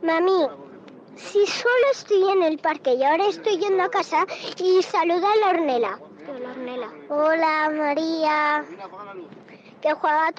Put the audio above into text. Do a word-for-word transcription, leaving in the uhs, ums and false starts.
Mami, si solo estoy en el parque y ahora estoy yendo a casa y saluda a la Ornella. Hola, Ornella. Hola, María. Que juega